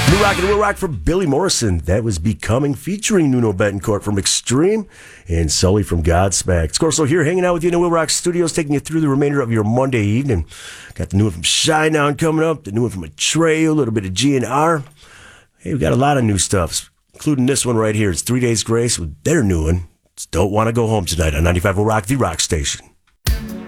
New Rock and Will Rock for Billy Morrison. That was Becoming, featuring Nuno Betancourt from Extreme and Sully from Godsmack. Scorso here, hanging out with you in the Will Rock Studios, taking you through the remainder of your Monday evening. Got the new one from Shinedown coming up, the new one from Atreyu, a little bit of GNR. Hey, we got a lot of new stuff, including this one right here. It's 3 Days Grace with their new one. It's Don't Want to Go Home Tonight on 95 Will Rock, the rock station.